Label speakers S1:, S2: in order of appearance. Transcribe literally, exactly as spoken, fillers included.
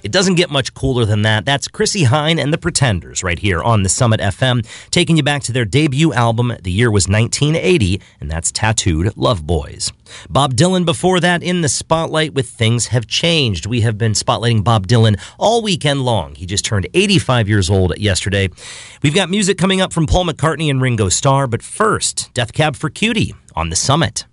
S1: It doesn't get much cooler than that. That's Chrissie Hynde and the Pretenders right here on the Summit F M, taking you back to their debut album. The year was nineteen eighty, and that's Tattooed Love Boys. Bob Dylan before that in the spotlight with Things Have Changed. We have been spotlighting Bob Dylan all weekend long. He just turned eighty-five years old yesterday. We've got music coming up from Paul McCartney and Ringo Starr, but first, Death Cab for Cutie on the Summit.